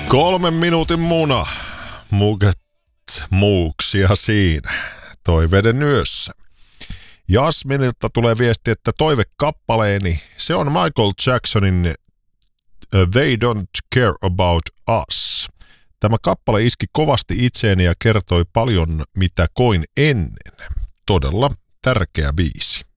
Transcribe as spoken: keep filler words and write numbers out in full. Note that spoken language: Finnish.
Kolmen minuutin muna. Muget muuksia siinä. Toiveiden yössä. Jasminilta tulee viesti, että toivekappaleeni, se on Michael Jacksonin They Don't Care About Us. Tämä kappale iski kovasti itseeni ja kertoi paljon, mitä koin ennen. Todella tärkeä biisi.